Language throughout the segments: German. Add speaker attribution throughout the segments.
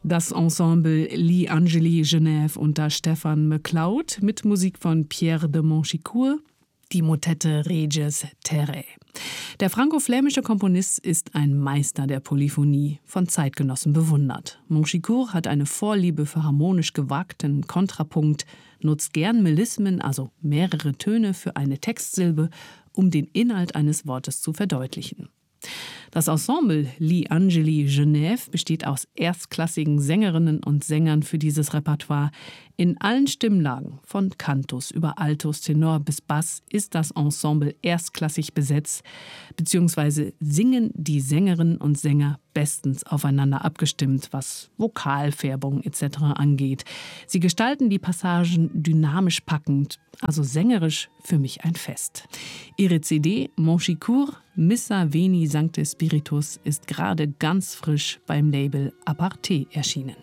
Speaker 1: Das Ensemble Lee Angeli Genève unter Stefan McLeod mit Musik von Pierre de Monchicourt, die Motette Reges Terrae. Der franco-flämische Komponist ist ein Meister der Polyphonie, von Zeitgenossen bewundert. Monchicourt hat eine Vorliebe für harmonisch gewagten Kontrapunkt, nutzt gern Melismen, also mehrere Töne für eine Textsilbe, um den Inhalt eines Wortes zu verdeutlichen. Das Ensemble Lee Angeli Genève besteht aus erstklassigen Sängerinnen und Sängern für dieses Repertoire. In allen Stimmlagen, von Cantus über Altus, Tenor bis Bass, ist das Ensemble erstklassig besetzt, beziehungsweise singen die Sängerinnen und Sänger bestens aufeinander abgestimmt, was Vokalfärbung etc. angeht. Sie gestalten die Passagen dynamisch packend, also sängerisch für mich ein Fest. Ihre CD Monchicourt Missa Veni Sancte Spiritus ist gerade ganz frisch beim Label Aparté erschienen.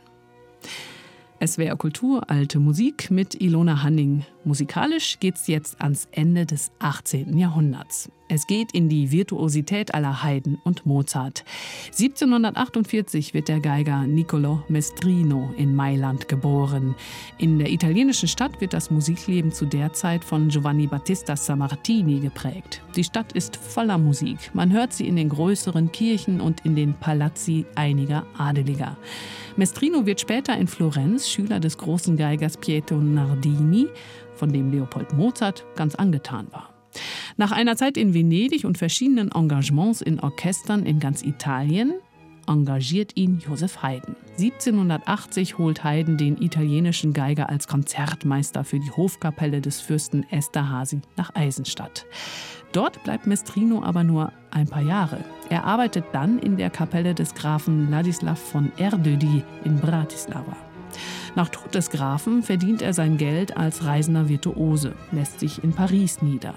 Speaker 1: SWR Kultur, alte Musik mit Ilona Hanning. Musikalisch geht's jetzt ans Ende des 18. Jahrhunderts. Es geht in die Virtuosität aller Haydn und Mozart. 1748 wird der Geiger Niccolò Mestrino in Mailand geboren. In der italienischen Stadt wird das Musikleben zu der Zeit von Giovanni Battista Sammartini geprägt. Die Stadt ist voller Musik. Man hört sie in den größeren Kirchen und in den Palazzi einiger Adeliger. Mestrino wird später in Florenz Schüler des großen Geigers Pietro Nardini, von dem Leopold Mozart ganz angetan war. Nach einer Zeit in Venedig und verschiedenen Engagements in Orchestern in ganz Italien engagiert ihn Joseph Haydn. 1780 holt Haydn den italienischen Geiger als Konzertmeister für die Hofkapelle des Fürsten Esterházy nach Eisenstadt. Dort bleibt Mestrino aber nur ein paar Jahre. Er arbeitet dann in der Kapelle des Grafen Ladislav von Erdödy in Bratislava. Nach Tod des Grafen verdient er sein Geld als reisender Virtuose, lässt sich in Paris nieder.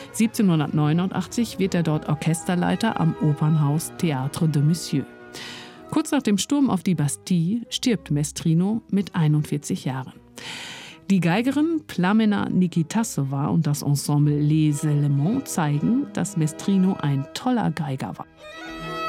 Speaker 1: 1789 wird er dort Orchesterleiter am Opernhaus Théâtre de Monsieur. Kurz nach dem Sturm auf die Bastille stirbt Mestrino mit 41 Jahren. Die Geigerin Plamena Nikitasova und das Ensemble Les Éléments zeigen, dass Mestrino ein toller Geiger war.